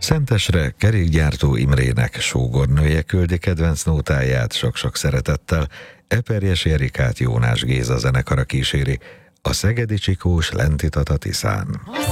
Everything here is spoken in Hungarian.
Szentesre kerékgyártó Imrének sógornője küldi kedvenc nótáját sok-sok szeretettel, Eperjes Erikát Jónás Géza zenekara kíséri, a Szegedi Csikós Lenti Tata Tiszán.